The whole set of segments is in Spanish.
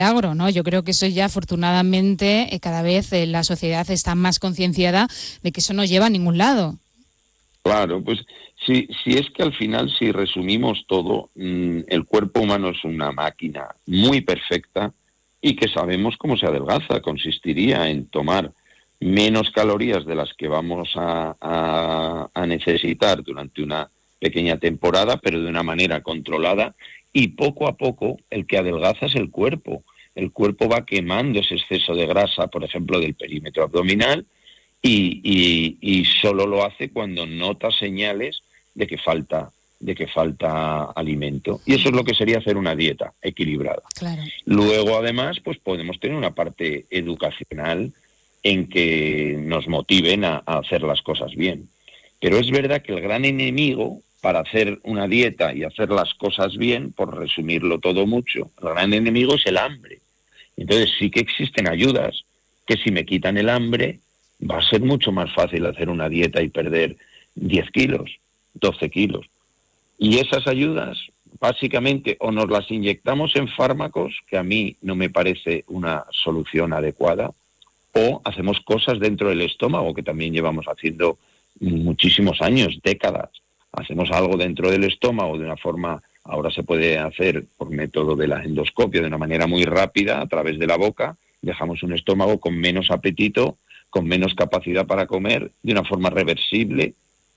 milagro, ¿no? Yo creo que eso ya, afortunadamente, cada vez la sociedad está más concienciada de que eso no lleva a ningún lado. Claro, pues si es que al final, si resumimos todo, el cuerpo humano es una máquina muy perfecta y que sabemos cómo se adelgaza. Consistiría en tomar menos calorías de las que vamos a necesitar durante una pequeña temporada, pero de una manera controlada, y poco a poco el que adelgaza es el cuerpo. El cuerpo va quemando ese exceso de grasa, por ejemplo, del perímetro abdominal, y solo lo hace cuando nota señales de que falta alimento. Y eso es lo que sería hacer una dieta equilibrada. Claro. Luego, además, pues podemos tener una parte educacional en que nos motiven a hacer las cosas bien. Pero es verdad que el gran enemigo para hacer una dieta y hacer las cosas bien, por resumirlo todo mucho, el gran enemigo es el hambre. Entonces sí que existen ayudas que, si me quitan el hambre, va a ser mucho más fácil hacer una dieta y perder 10 kilos, 12 kilos. Y esas ayudas, básicamente, o nos las inyectamos en fármacos, que a mí no me parece una solución adecuada, o hacemos cosas dentro del estómago, que también llevamos haciendo muchísimos años, décadas. Hacemos algo dentro del estómago de una forma, ahora se puede hacer por método de la endoscopia, de una manera muy rápida, a través de la boca, dejamos un estómago con menos apetito, con menos capacidad para comer, de una forma reversible.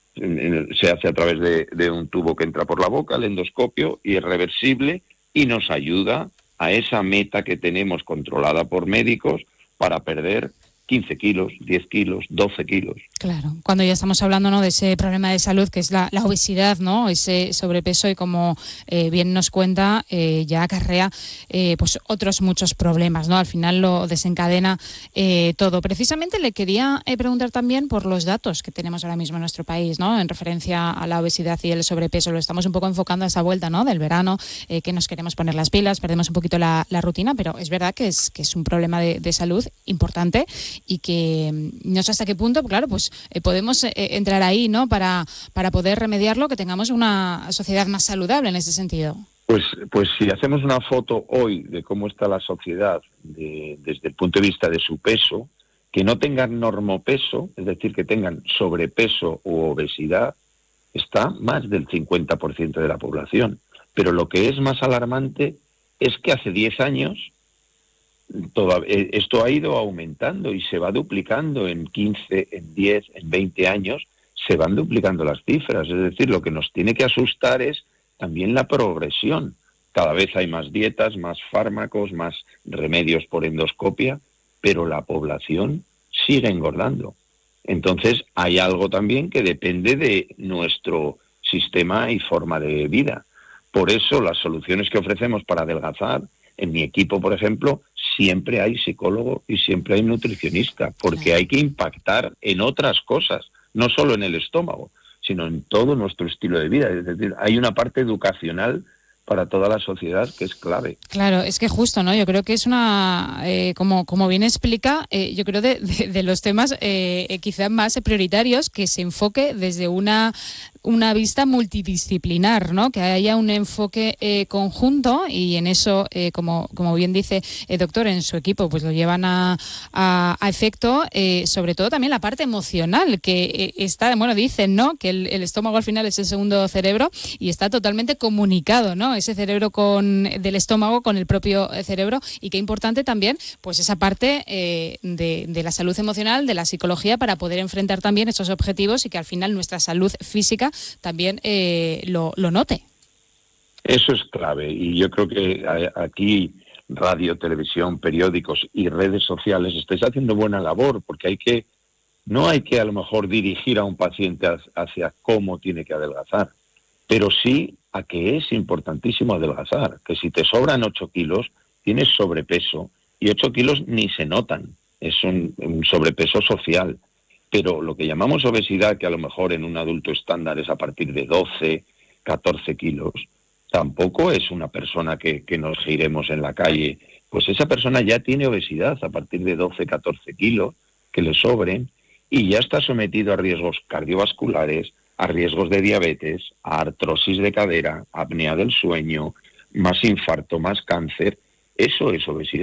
Se hace a través de un tubo que entra por la boca, el endoscopio, y es reversible y nos ayuda a esa meta que tenemos controlada por médicos para perder 15 kilos, 10 kilos, 12 kilos. Claro, cuando ya estamos hablando, ¿no?, de ese problema de salud que es la obesidad, ¿no?, ese sobrepeso, y como bien nos cuenta, ya acarrea pues otros muchos problemas, ¿no? Al final lo desencadena todo. Precisamente le quería preguntar también por los datos que tenemos ahora mismo en nuestro país, ¿no?, en referencia a la obesidad y el sobrepeso. Lo estamos un poco enfocando a esa vuelta, ¿no?, del verano, que nos queremos poner las pilas, perdemos un poquito la rutina, pero es verdad que es un problema de salud importante, y que no sé hasta qué punto, claro, pues podemos entrar ahí, ¿no?, para poder remediarlo, que tengamos una sociedad más saludable en ese sentido. Pues si hacemos una foto hoy de cómo está la sociedad desde el punto de vista de su peso, que no tengan normopeso, es decir, que tengan sobrepeso u obesidad, está más del 50% de la población. Pero lo que es más alarmante es que hace 10 años esto ha ido aumentando y se va duplicando en 15, en 10, en 20 años, se van duplicando las cifras. Es decir, lo que nos tiene que asustar es también la progresión. Cada vez hay más dietas, más fármacos, más remedios por endoscopia, pero la población sigue engordando. Entonces hay algo también que depende de nuestro sistema y forma de vida. Por eso las soluciones que ofrecemos para adelgazar, en mi equipo, por ejemplo, siempre hay psicólogo y siempre hay nutricionista, porque hay que impactar en otras cosas, no solo en el estómago, sino en todo nuestro estilo de vida. Es decir, hay una parte educacional para toda la sociedad que es clave. Claro, es que justo, ¿no? Yo creo que es una, como bien explica, yo creo de los temas quizás más prioritarios, que se enfoque desde una vista multidisciplinar, ¿no? Que haya un enfoque conjunto, y en eso, como bien dice el doctor, en su equipo pues lo llevan a efecto, sobre todo también la parte emocional, que está, bueno, dicen, ¿no?, que el estómago al final es el segundo cerebro, y está totalmente comunicado, ¿no?, ese cerebro del estómago con el propio cerebro, y qué importante también pues esa parte de la salud emocional, de la psicología, para poder enfrentar también esos objetivos, y que al final nuestra salud física también lo note. Eso es clave, y yo creo que aquí radio, televisión, periódicos y redes sociales estáis haciendo buena labor, porque no hay que a lo mejor dirigir a un paciente hacia cómo tiene que adelgazar, pero sí a que es importantísimo adelgazar, que si te sobran 8 kilos, tienes sobrepeso, y 8 kilos ni se notan, es un sobrepeso social. Pero lo que llamamos obesidad, que a lo mejor en un adulto estándar es a partir de 12, 14 kilos, tampoco es una persona que nos giremos en la calle. Pues esa persona ya tiene obesidad a partir de 12, 14 kilos que le sobren, y ya está sometido a riesgos cardiovasculares, a riesgos de diabetes, a artrosis de cadera, apnea del sueño, más infarto, más cáncer. Eso es obesidad.